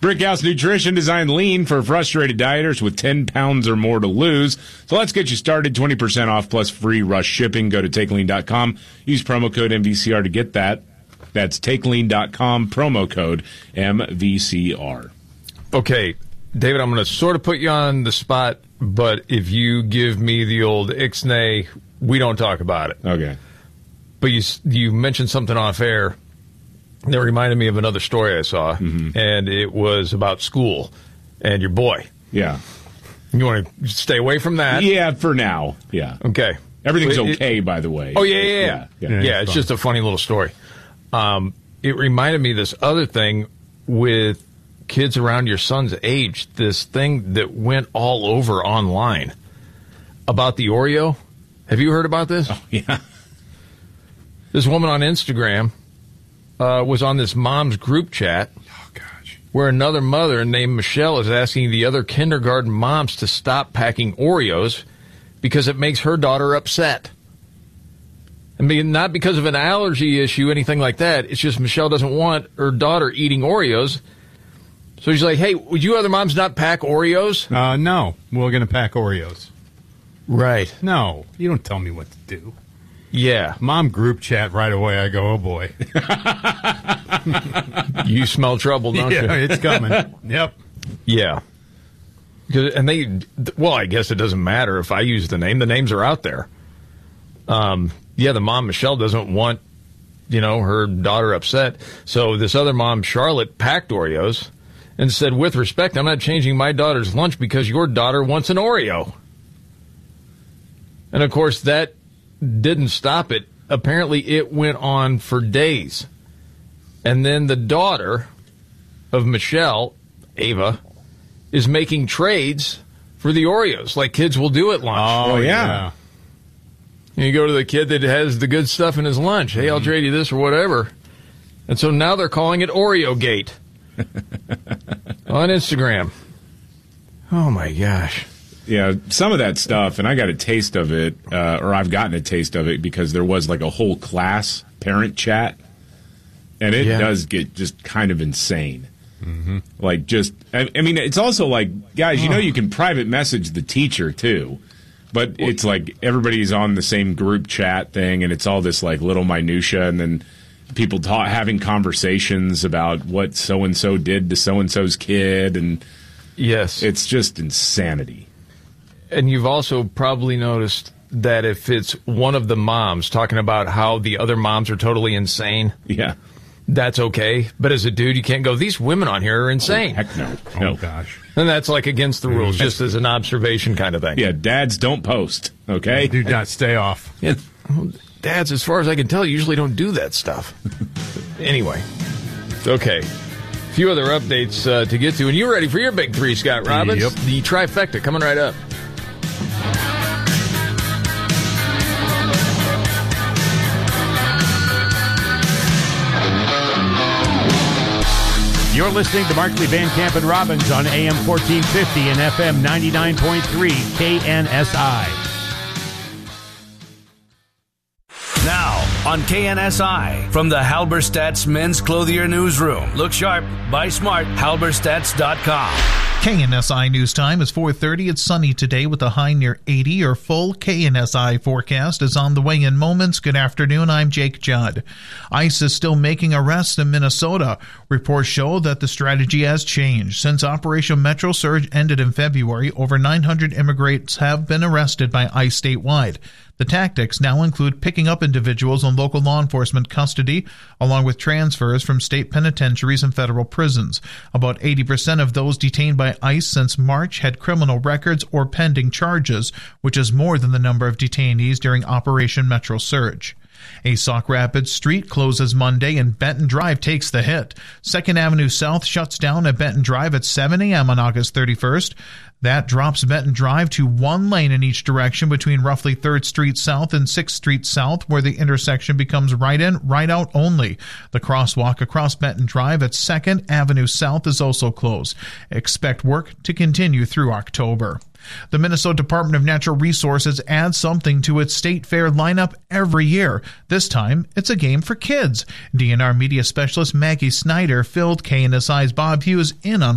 Brickhouse Nutrition designed lean for frustrated dieters with 10 pounds or more to lose. So let's get you started. 20% off plus free rush shipping. Go to TakeLean.com. Use promo code MVCR to get that. That's TakeLean.com, promo code MVCR. Okay, David, I'm going to sort of put you on the spot, but if you give me the old ixnay, we don't talk about it. Okay. But you mentioned something off air that reminded me of another story I saw, and it was about school and your boy. Yeah. You want to stay away from that? Yeah, for now. Yeah. Okay. Everything's okay, by the way. Oh, yeah. It's just a funny little story. It reminded me of this other thing with kids around your son's age, this thing that went all over online about the Oreo. Have you heard about this? Oh, yeah. This woman on Instagram was on this mom's group chat where another mother named Michelle is asking the other kindergarten moms to stop packing Oreos because it makes her daughter upset. I mean, not because of an allergy issue, anything like that. It's just Michelle doesn't want her daughter eating Oreos. So she's like, hey, would you other moms not pack Oreos? No, we're going to pack Oreos. Right. No, you don't tell me what to do. Yeah. Mom group chat right away. I go, oh, boy. You smell trouble, don't you? Yeah, it's coming. Yep. Yeah. And I guess it doesn't matter if I use the name. The names are out there. The mom, Michelle, doesn't want, her daughter upset. So this other mom, Charlotte, packed Oreos and said, with respect, I'm not changing my daughter's lunch because your daughter wants an Oreo. And, of course, that didn't stop it. Apparently, it went on for days. And then the daughter of Michelle, Ava, is making trades for the Oreos like kids will do at lunch. Oh, yeah. You go to the kid that has the good stuff in his lunch. Hey, I'll trade you this or whatever. And so now they're calling it Oreo Gate on Instagram. Oh, my gosh. Yeah, some of that stuff, and I got a taste of it, or I've gotten a taste of it because there was like a whole class parent chat, and it does get just kind of insane. Mm-hmm. Like I mean, it's also like, guys, you can private message the teacher too. But it's like everybody's on the same group chat thing, and it's all this like little minutia, and then people having conversations about what so-and-so did to so-and-so's kid, and yes, it's just insanity. And you've also probably noticed that if it's one of the moms talking about how the other moms are totally insane, that's okay. But as a dude, you can't go, these women on here are insane. Oh, heck no. Oh, gosh. And that's like against the rules, just as an observation kind of thing. Yeah, dads don't post, okay? Do not stay off. Yeah, dads, as far as I can tell, usually don't do that stuff. Anyway, okay. A few other updates to get to. And you're ready for your big three, Scott Robbins. Yep. The trifecta coming right up. You're listening to Markley, Van Camp, and Robbins on AM 1450 and FM 99.3 KNSI. Now on KNSI, from the Halberstadt's Men's Clothier Newsroom. Look sharp, buy smart, halberstadts.com. KNSI News Time is 4:30. It's sunny today with a high near 80. Your full KNSI forecast is on the way in moments. Good afternoon. I'm Jake Judd. ICE is still making arrests in Minnesota. Reports show that the strategy has changed. Since Operation Metro Surge ended in February, over 900 immigrants have been arrested by ICE statewide. The tactics now include picking up individuals in local law enforcement custody, along with transfers from state penitentiaries and federal prisons. About 80% of those detained by ICE since March had criminal records or pending charges, which is more than the number of detainees during Operation Metro Surge. A Sauk Rapids street closes Monday and Benton Drive takes the hit. 2nd Avenue South shuts down at Benton Drive at 7 a.m. on August 31st. That drops Benton Drive to one lane in each direction between roughly 3rd Street South and 6th Street South, where the intersection becomes right in, right out only. The crosswalk across Benton Drive at 2nd Avenue South is also closed. Expect work to continue through October. The Minnesota Department of Natural Resources adds something to its state fair lineup every year. This time, it's a game for kids. DNR media specialist Maggie Snyder filled KNSI's Bob Hughes in on